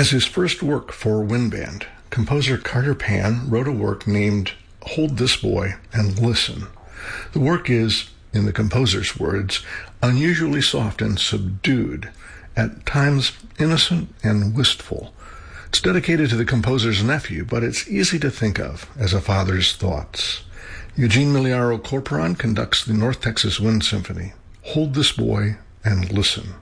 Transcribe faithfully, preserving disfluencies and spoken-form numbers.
As his first work for wind band, composer Carter Pan wrote a work named Hold This Boy and Listen. The work is, in the composer's words, unusually soft and subdued, at times innocent and wistful. It's dedicated to the composer's nephew, but it's easy to think of as a father's thoughts. Eugene Miliaro Corporon conducts the North Texas Wind Symphony. Hold This Boy and Listen.